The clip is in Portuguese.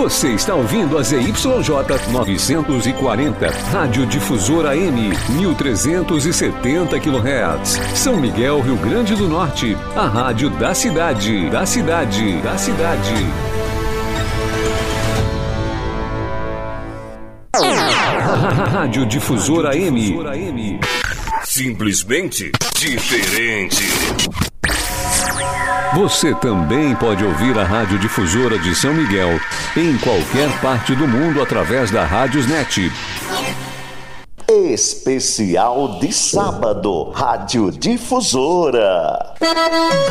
Você está ouvindo a ZYJ 940, Rádio Difusora AM, 1370 kHz. São Miguel, Rio Grande do Norte, a rádio da cidade. Rádio Difusora AM. Simplesmente diferente. Você também pode ouvir a Rádio Difusora de São Miguel em qualquer parte do mundo através da Rádiosnet. Especial de sábado, Rádio Difusora.